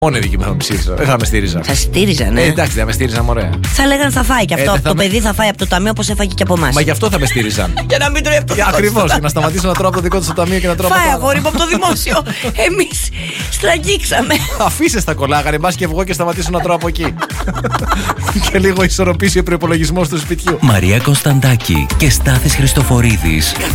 Μόνο δική μου θα με ψήφισαν. Δεν θα με στήριζαν. Θα στήριζαν, ναι. Εντάξει, δεν με στήριζαν, ωραία. Θα λέγανε θα φάει και αυτό. Το παιδί θα φάει από το ταμείο όπως έφαγε και από εμάς. Μα γι' αυτό θα με στήριζαν. Για να μην τρώει από το δικό του. Ακριβώς, για να σταματήσω να τρώω από το δικό του στο ταμείο και να τρώω από το Φάει άλλο. αγόρι μου από το δημόσιο. Εμείς στραγγίξαμε. Αφήστε τα κολλάγανε, μπας και βγω και σταματήσω να τρώω από εκεί. Και λίγο ισορροπήσει ο προϋπολογισμός του σπιτιού. Μαρία Κωνσταντάκη και Στάθης Χριστοφορίδης.